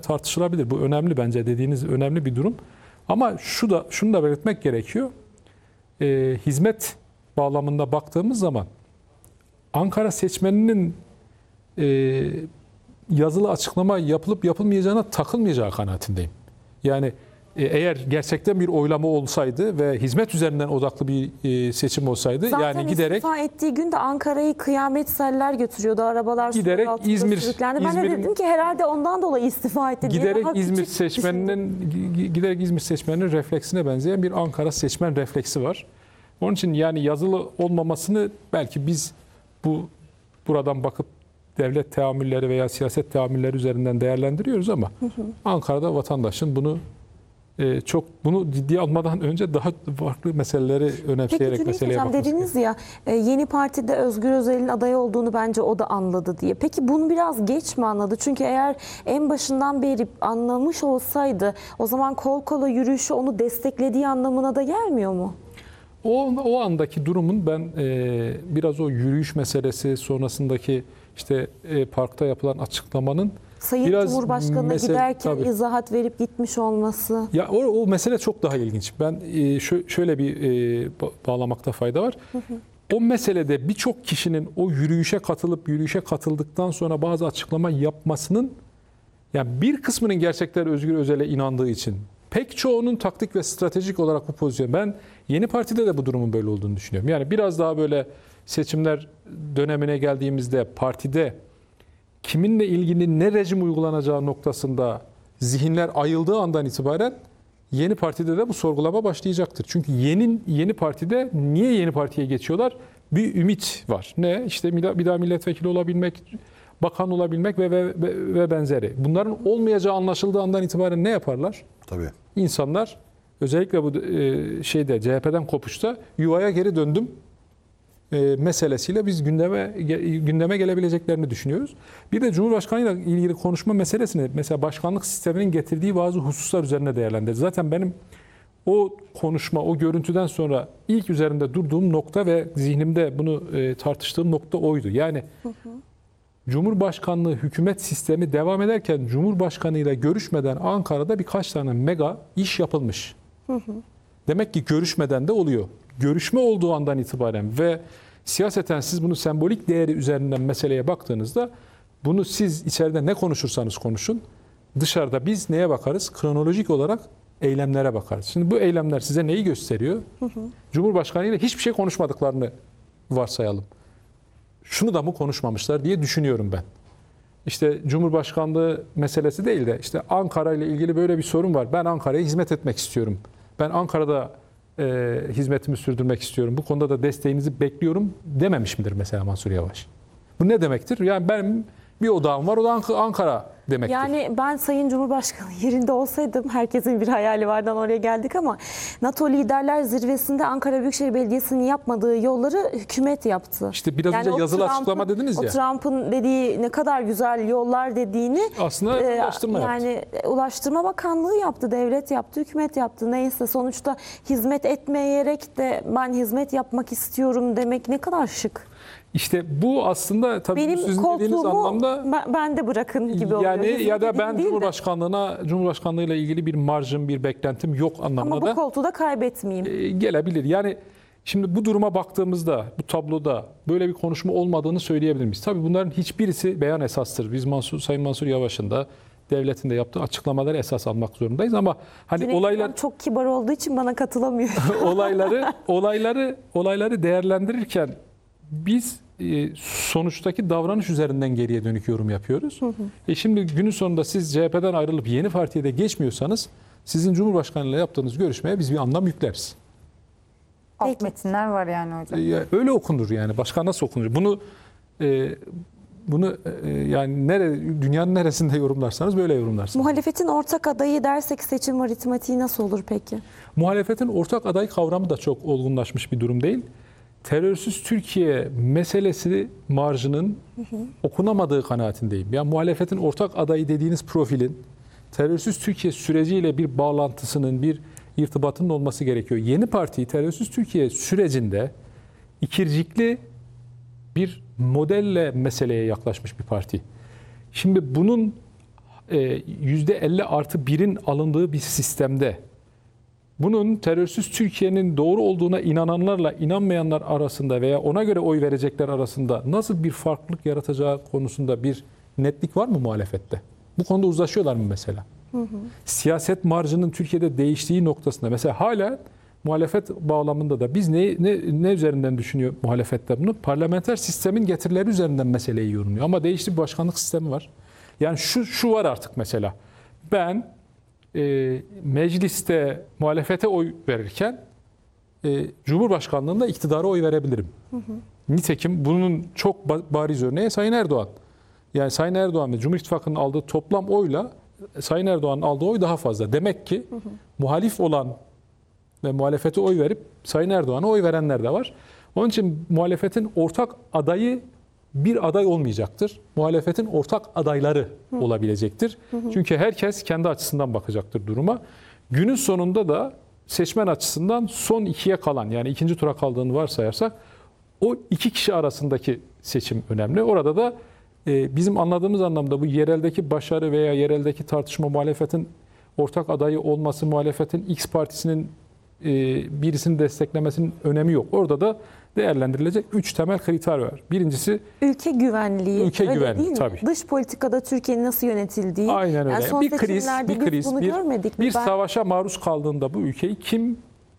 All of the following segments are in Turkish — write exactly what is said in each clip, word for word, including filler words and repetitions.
tartışılabilir. Bu önemli bence, dediğiniz önemli bir durum. Ama şu da şunu da belirtmek gerekiyor. E, hizmet bağlamında baktığımız zaman Ankara seçmeninin e, yazılı açıklama yapılıp yapılmayacağına takılmayacağı kanaatindeyim. Yani e, eğer gerçekten bir oylama olsaydı ve hizmet üzerinden odaklı bir e, seçim olsaydı, zaten yani giderek istifa ettiği gün de Ankara'yı kıyamet seller götürüyordu. Arabalar giderek İzmir sürüklendi. Ben de dedim ki herhalde ondan dolayı istifa etti diye. Giderek Daha İzmir küçük seçmeninin giderek İzmir seçmeninin refleksine benzeyen bir Ankara seçmen refleksi var. Onun için yani yazılı olmamasını belki biz bu buradan bakıp devlet teamülleri veya siyaset teamülleri üzerinden değerlendiriyoruz ama hı hı. Ankara'da vatandaşın bunu e, çok bunu ciddiye almadan önce daha farklı meseleleri önemseyerek Peki, meseleye hocam, bakması dediniz ya e, yeni partide Özgür Özel'in aday olduğunu bence o da anladı diye. Peki bunu biraz geç mi anladı? Çünkü eğer en başından beri anlamış olsaydı o zaman kol kola yürüyüşü onu desteklediği anlamına da gelmiyor mu? O, o andaki durumun ben e, biraz o yürüyüş meselesi sonrasındaki işte e, parkta yapılan açıklamanın Sayın biraz Cumhurbaşkanı'na mesele, giderken tabii. izahat verip gitmiş olması. Ya o, o mesele çok daha ilginç. Ben e, şö, şöyle bir e, bağlamakta fayda var. Hı hı. O meselede birçok kişinin o yürüyüşe katılıp yürüyüşe katıldıktan sonra bazı açıklama yapmasının, yani bir kısmının gerçekten Özgür Özel'e inandığı için, pek çoğunun taktik ve stratejik olarak bu pozisyon. Ben Yeni Parti'de de bu durumun böyle olduğunu düşünüyorum. Yani biraz daha böyle seçimler dönemine geldiğimizde partide kiminle ilgili ne rejim uygulanacağı noktasında zihinler ayıldığı andan itibaren Yeni Parti'de de bu sorgulama başlayacaktır. Çünkü yeni yeni partide niye Yeni Parti'ye geçiyorlar? Bir ümit var. Ne? İşte bir daha milletvekili olabilmek, bakan olabilmek ve, ve, ve benzeri. Bunların olmayacağı anlaşıldığı andan itibaren ne yaparlar? Tabii. İnsanlar özellikle bu e, şeyde C H P'den kopuşta yuvaya geri döndüm e, meselesiyle biz gündeme gündeme gelebileceklerini düşünüyoruz. Bir de Cumhurbaşkanı ile ilgili konuşma meselesini mesela başkanlık sisteminin getirdiği bazı hususlar üzerine değerlendirdi. Zaten benim o konuşma, o görüntüden sonra ilk üzerinde durduğum nokta ve zihnimde bunu e, tartıştığım nokta oydu. Yani hı hı. Cumhurbaşkanlığı hükümet sistemi devam ederken Cumhurbaşkanı ile görüşmeden Ankara'da birkaç tane mega iş yapılmış. Hı hı. Demek ki görüşmeden de oluyor. Görüşme olduğu andan itibaren ve siyaseten siz bunu sembolik değeri üzerinden meseleye baktığınızda bunu siz içeride ne konuşursanız konuşun, dışarıda biz neye bakarız? Kronolojik olarak eylemlere bakarız. Şimdi bu eylemler size neyi gösteriyor? Hı hı. Cumhurbaşkanı ile hiçbir şey konuşmadıklarını varsayalım. Şunu da mı konuşmamışlar diye düşünüyorum ben. İşte Cumhurbaşkanlığı meselesi değil de işte Ankara ile ilgili böyle bir sorun var. Ben Ankara'ya hizmet etmek istiyorum. Ben Ankara'da e, hizmetimi sürdürmek istiyorum. Bu konuda da desteğinizi bekliyorum dememiş midir mesela Mansur Yavaş? Bu ne demektir? Yani benim bir odağım var, o da Ankara demektir. Yani ben Sayın Cumhurbaşkanı yerinde olsaydım, herkesin bir hayali vardan oraya geldik ama NATO Liderler Zirvesi'nde Ankara Büyükşehir Belediyesi'nin yapmadığı yolları hükümet yaptı. İşte biraz yani önce yazılı açıklama dediniz ya. O Trump'ın dediği ne kadar güzel yollar dediğini aslında e, ulaştırma yani yaptı. Ulaştırma Bakanlığı yaptı, devlet yaptı, hükümet yaptı. Neyse sonuçta hizmet etmeyerek de ben hizmet yapmak istiyorum demek ne kadar şık. İşte bu aslında tabii benim sizin dediğiniz anlamda ben de bırakın gibi oluyor. Yani Hizmet ya da ben değil Cumhurbaşkanlığına de. Cumhurbaşkanlığıyla ilgili bir marjım, bir beklentim yok anlamına Ama bu da koltuğu da kaybetmeyeyim. E, gelebilir. Yani şimdi bu duruma baktığımızda, bu tabloda böyle bir konuşma olmadığını söyleyebilir miyiz? Tabii bunların hiçbirisi beyan esastır. Biz Mansur, Sayın Mansur Yavaş'ın da devletin de yaptığı açıklamaları esas almak zorundayız ama hani Direkt olaylar çok kibar olduğu için bana katılamıyor. olayları olayları olayları değerlendirirken biz sonuçtaki davranış üzerinden geriye dönük yorum yapıyoruz. Hı hı. E şimdi günün sonunda siz C H P'den ayrılıp Yeni Parti'ye de geçmiyorsanız sizin Cumhurbaşkanı ile yaptığınız görüşmeye biz bir anlam yükleriz. Alt metinler var yani hocam. E, öyle okunur yani. Başka nasıl okunur? Bunu e, bunu e, yani nere, dünyanın neresinde yorumlarsanız böyle yorumlarsınız. Muhalefetin ortak adayı dersek seçim aritmatiği nasıl olur peki? Muhalefetin ortak aday kavramı da çok olgunlaşmış bir durum değil. Terörsüz Türkiye meselesi marjının hı hı. okunamadığı kanaatindeyim. Yani muhalefetin ortak adayı dediğiniz profilin terörsüz Türkiye süreciyle bir bağlantısının, bir irtibatının olması gerekiyor. Yeni Parti terörsüz Türkiye sürecinde ikircikli bir modelle meseleye yaklaşmış bir parti. Şimdi bunun yüzde elli artı birin alındığı bir sistemde bunun terörsüz Türkiye'nin doğru olduğuna inananlarla inanmayanlar arasında veya ona göre oy verecekler arasında nasıl bir farklılık yaratacağı konusunda bir netlik var mı muhalefette? Bu konuda uzlaşıyorlar mı mesela? Hı hı. Siyaset marjının Türkiye'de değiştiği noktasında mesela hala muhalefet bağlamında da biz ne, ne, ne üzerinden düşünüyor muhalefette bunu? Parlamenter sistemin getirileri üzerinden meseleyi yorumluyor. Ama değişti bir başkanlık sistemi var. Yani şu, şu var artık mesela. Ben e, mecliste muhalefete oy verirken e, Cumhurbaşkanlığında iktidara oy verebilirim. Hı hı. Nitekim bunun çok bariz örneği Sayın Erdoğan. Yani Sayın Erdoğan ve Cumhur İttifakı'nın aldığı toplam oyla Sayın Erdoğan'ın aldığı oy daha fazla. Demek ki hı hı. muhalif olan ve muhalefete oy verip Sayın Erdoğan'a oy verenler de var. Onun için muhalefetin ortak adayı bir aday olmayacaktır. Muhalefetin ortak adayları hı. olabilecektir. Hı hı. Çünkü herkes kendi açısından bakacaktır duruma. Günün sonunda da seçmen açısından son ikiye kalan yani ikinci tura kaldığını varsayarsak o iki kişi arasındaki seçim önemli. Orada da e, bizim anladığımız anlamda bu yereldeki başarı veya yereldeki tartışma muhalefetin ortak adayı olması, muhalefetin X partisinin e, birisini desteklemesinin önemi yok. Orada da değerlendirilecek üç temel kriter var. Birincisi ülke güvenliği. Ülke öyle güvenliği değil mi? tabii. Dış politikada Türkiye'nin nasıl yönetildiği. Aynen öyle. Yani son bir kriz, seçimlerde bir biz kriz, bunu bir, görmedik mi? bir Ben... savaşa maruz kaldığında bu ülkeyi kim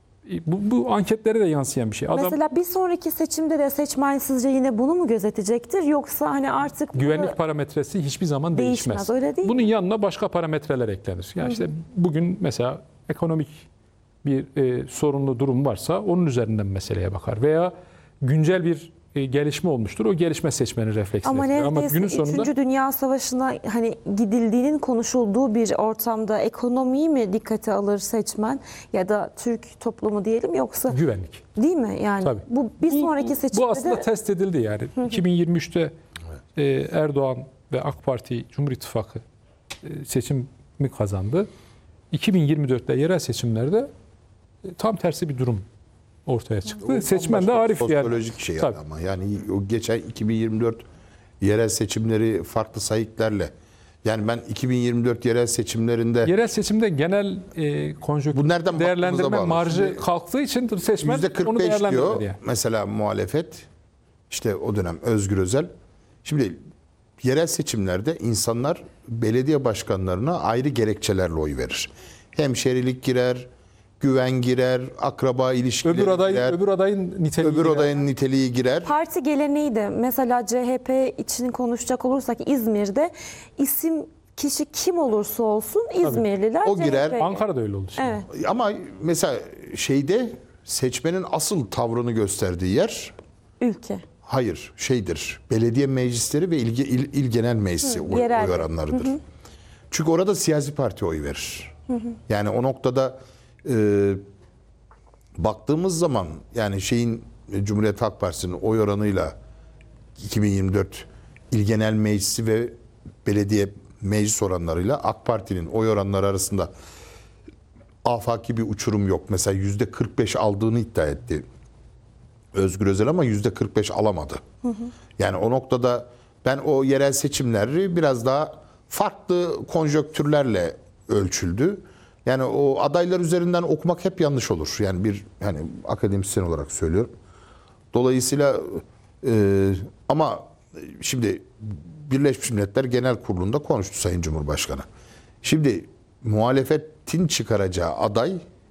bu, bu anketlere de yansıyan bir şey. Adam, Mesela bir sonraki seçimde de seçmen sizce yine bunu mu gözetecektir yoksa hani artık güvenlik bunu... parametresi hiçbir zaman değişmez. değişmez. Öyle değil Bunun mi? yanına başka parametreler eklenir. Yani işte bugün mesela ekonomik bir e, sorunlu durum varsa onun üzerinden meseleye bakar veya güncel bir e, gelişme olmuştur. O gelişme seçmenin refleksine. Ama etkiler. neredeyse Ama günün sonunda üçüncü Dünya Savaşı'na hani gidildiğinin konuşulduğu bir ortamda ekonomiyi mi dikkate alır seçmen ya da Türk toplumu diyelim yoksa güvenlik. değil mi? Yani Tabii. bu bir Bu- sonraki seçimde Bu aslında de test edildi yani. iki bin yirmi üçte e, Erdoğan ve AK Parti Cumhur İttifakı e, seçimi kazandı. iki bin yirmi dörtte yerel seçimlerde e, tam tersi bir durum ortaya çıktı. O Seçmen de bambaşka Arif yani. sosyolojik şey Tabii. ama yani o geçen iki bin yirmi dört yerel seçimleri farklı sayıklarla yani ben iki bin yirmi dört yerel seçimlerinde Yerel seçimde genel e, konjonktür Bu nereden değerlendirme baktığımıza bağlı. marjı Şimdi kalktığı için seçmen yüzde kırk onu beş değerlendirmedi diyor yani. mesela muhalefet işte o dönem Özgür Özel. Şimdi yerel seçimlerde insanlar belediye başkanlarına ayrı gerekçelerle oy verir. Hemşerilik girer, güven girer, akraba ilişkileri Öbür aday girer, öbür adayın niteliği öbür girer. adayın niteliği girer. parti geleneği de mesela C H P için konuşacak olursak İzmir'de isim kişi kim olursa olsun İzmirliler O girer. C H P'ye. Ankara'da öyle oldu şimdi. Evet. Ama mesela şeyde seçmenin asıl tavrını gösterdiği yer Ülke. hayır şeydir. Belediye meclisleri ve il, il, il genel meclisi oy, yerel. oy oranlarıdır. Hı hı. Çünkü orada siyasi parti oy verir. Hı hı. Yani o noktada e, baktığımız zaman yani şeyin Cumhuriyet Halk Partisi'nin oy oranıyla iki bin yirmi dört il genel meclisi ve belediye meclis oranlarıyla AK Parti'nin oy oranları arasında afaki bir uçurum yok. Mesela yüzde kırk beş aldığını iddia etti Özgür Özel ama yüzde kırk beş alamadı. Hı hı. Yani o noktada ben o yerel seçimleri biraz daha farklı konjonktürlerle ölçüldü. Yani o adaylar üzerinden okumak hep yanlış olur. Yani bir hani akademisyen olarak söylüyorum. Dolayısıyla e, ama şimdi Birleşmiş Milletler Genel Kurulu'nda konuştu Sayın Cumhurbaşkanı. Şimdi muhalefetin çıkaracağı aday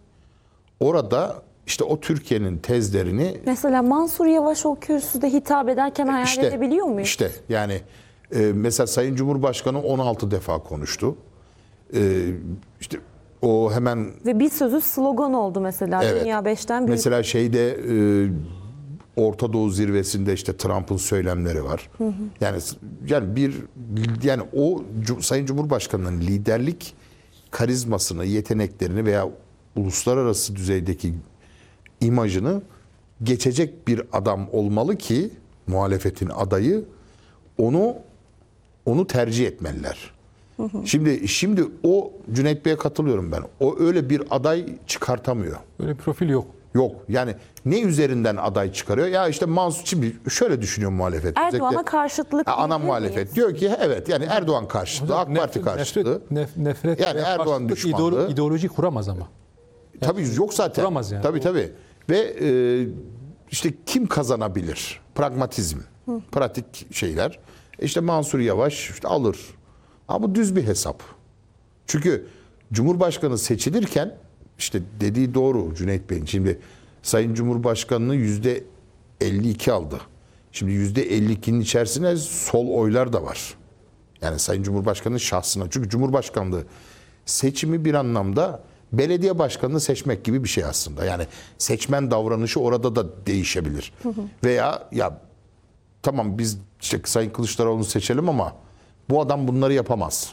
orada işte o Türkiye'nin tezlerini Mesela Mansur Yavaş o kürsüde hitap ederken hayal işte, edebiliyor muyuz? İşte yani e, mesela Sayın Cumhurbaşkanı on altı defa konuştu. E, işte o hemen Ve bir sözü slogan oldu mesela. Evet. Dünya beşten büyük. mesela şeyde e, Orta Doğu zirvesinde işte Trump'ın söylemleri var. Hı hı. Yani yani bir yani o Sayın Cumhurbaşkanı'nın liderlik karizmasını, yeteneklerini veya uluslararası düzeydeki imajını geçecek bir adam olmalı ki muhalefetin adayı onu onu tercih etmeliler. Hı hı. Şimdi şimdi o Cüneyt Bey'e katılıyorum ben. O öyle bir aday çıkartamıyor. Öyle bir profil yok. Yok. Yani ne üzerinden aday çıkarıyor? Ya işte Mansur, şimdi şöyle düşünüyor muhalefet. Erdoğan'a Özellikle- karşıtlık. Ha, ana diyebilir muhalefet miyiz? diyor ki evet, yani Erdoğan karşıtlığı, AK Parti Nefret- karşıtlığı. Nefret, nef- nefret Yani veya Erdoğan karşıtlık düşmanlığı. ideolo- ideoloji kuramaz ama. Tabii yok zaten. Kuramaz yani. Tabii tabii. Ve e, işte kim kazanabilir? Pragmatizm, pratik şeyler. İşte Mansur Yavaş işte alır. Ama bu düz bir hesap. Çünkü Cumhurbaşkanı seçilirken işte dediği doğru Cüneyt Bey'in. Şimdi Sayın Cumhurbaşkanı'nı yüzde elli iki aldı. Şimdi yüzde elli ikinin içerisine sol oylar da var. Yani Sayın Cumhurbaşkanı'nın şahsına. Çünkü Cumhurbaşkanlığı seçimi bir anlamda belediye başkanını seçmek gibi bir şey aslında. Yani seçmen davranışı orada da değişebilir. Veya ya tamam biz işte Sayın Kılıçdaroğlu'nu seçelim ama bu adam bunları yapamaz.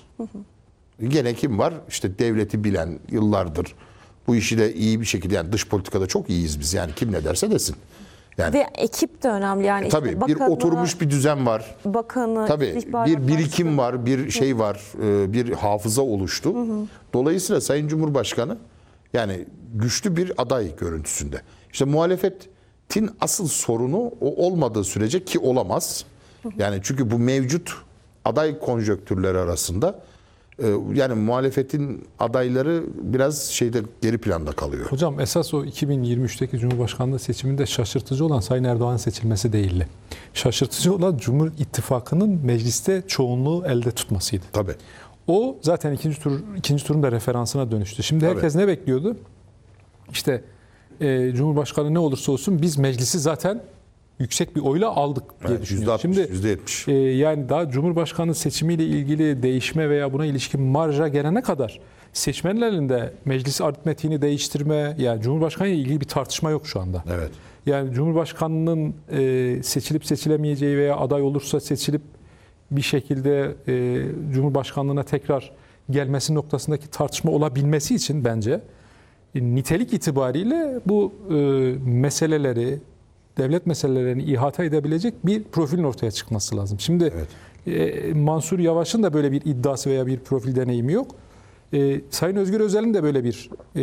Gene kim var? İşte devleti bilen, yıllardır bu işi de iyi bir şekilde, yani dış politikada çok iyiyiz biz, yani kim ne derse desin. Yani Ve ekip de önemli yani. işte tabii bir bakanı, oturmuş bir düzen var. bakanı, Tabii istihbarat bir birikim başkanı. var, bir şey var, e, bir hafıza oluştu. Dolayısıyla Sayın Cumhurbaşkanı yani güçlü bir aday görüntüsünde. İşte muhalefetin asıl sorunu o olmadığı sürece, ki olamaz. Yani çünkü bu mevcut aday konjonktürleri arasında e, yani muhalefetin adayları biraz şeyde geri planda kalıyor. Hocam esas o iki bin yirmi üçteki Cumhurbaşkanlığı seçiminde şaşırtıcı olan Sayın Erdoğan'ın seçilmesi değildi. Şaşırtıcı olan Cumhur İttifakı'nın mecliste çoğunluğu elde tutmasıydı. Tabii. O zaten ikinci tur ikinci turun da referansına dönüştü. Şimdi Tabii. herkes ne bekliyordu? İşte e, Cumhurbaşkanı ne olursa olsun biz meclisi zaten yüksek bir oyla aldık diye Evet, düşünüyoruz. yüzde altmış, Şimdi yüzde yetmiş. e, yani daha Cumhurbaşkanı seçimiyle ilgili değişme veya buna ilişkin marja gelene kadar seçmenlerin de meclis aritmetiğini değiştirme, yani Cumhurbaşkanı ile ilgili bir tartışma yok şu anda. Evet. Yani Cumhurbaşkanının e, seçilip seçilemeyeceği veya aday olursa seçilip bir şekilde e, Cumhurbaşkanlığına tekrar gelmesi noktasındaki tartışma olabilmesi için bence e, nitelik itibariyle bu e, meseleleri, devlet meselelerini ihata edebilecek bir profilin ortaya çıkması lazım. Şimdi e, Mansur Yavaş'ın da böyle bir iddiası veya bir profil deneyimi yok. E, Sayın Özgür Özel'in de böyle bir e,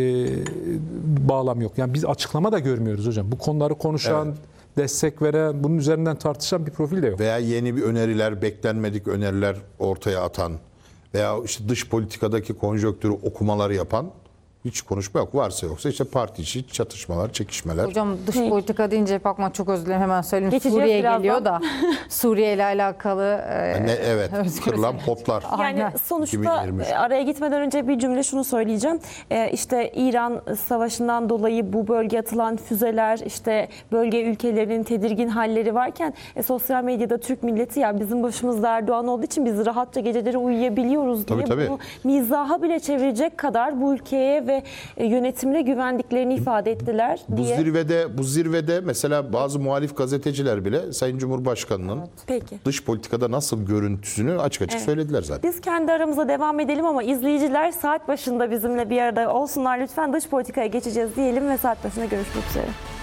bağlam yok. Yani biz açıklama da görmüyoruz hocam. Bu konuları konuşan, Evet. destek veren, bunun üzerinden tartışan bir profil de yok. Veya yeni bir öneriler, beklenmedik öneriler ortaya atan veya işte dış politikadaki konjonktürü okumaları yapan hiç konuşma yok. Varsa yoksa işte parti içi çatışmalar, çekişmeler. Hocam dış Peki. politika deyince hep aklıma, çok özür dilerim hemen söyleyeyim. Geçeceğiz Suriye birazdan. geliyor da Suriye ile alakalı e, Ne, evet, Özgür kırılan potlar. Yani Aynen. sonuçta iki bin yirmi üç. e, araya gitmeden önce bir cümle şunu söyleyeceğim. Ee, işte İran Savaşı'ndan dolayı bu bölgeye atılan füzeler, işte bölge ülkelerinin tedirgin halleri varken e, sosyal medyada Türk milleti ya bizim başımızda Erdoğan olduğu için biz rahatça geceleri uyuyabiliyoruz diye Tabii, tabii. bunu mizaha bile çevirecek kadar bu ülkeye ve e, yönetimine güvendiklerini ifade ettiler Bu diye. zirvede bu zirvede mesela bazı muhalif gazeteciler bile Sayın Cumhurbaşkanı'nın Peki. dış politikada nasıl görüntüsünü açık açık Evet. söylediler zaten. Biz kendi aramıza devam edelim ama izleyiciler saat başında bizimle bir arada olsunlar lütfen. Dış politikaya geçeceğiz diyelim ve saat başında görüşmek üzere.